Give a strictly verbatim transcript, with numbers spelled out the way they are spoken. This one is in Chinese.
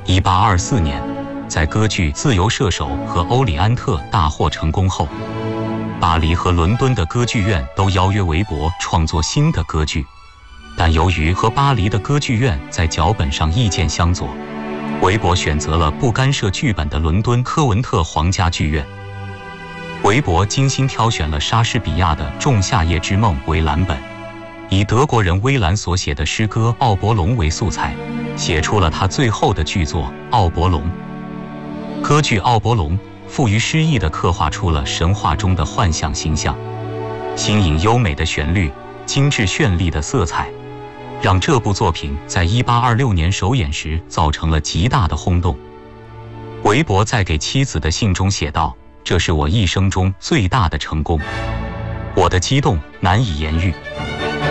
一八二四年，在歌剧《自由射手》和《欧里安特》大获成功后，巴黎和伦敦的歌剧院都邀约韦伯创作新的歌剧，但由于和巴黎的歌剧院在脚本上意见相左，韦伯选择了不干涉剧本的伦敦科文特皇家剧院。韦伯精心挑选了莎士比亚的《仲夏夜之梦》为蓝本，以德国人威兰所写的诗歌《奥伯龙》为素材，写出了他最后的剧作《奥伯龙》。歌剧《奥伯龙》富于诗意地刻画出了神话中的幻想形象，新颖优美的旋律，精致绚丽的色彩，让这部作品在一八二六年首演时造成了极大的轰动。韦伯在给妻子的信中写道：“这是我一生中最大的成功，我的激动难以言喻。”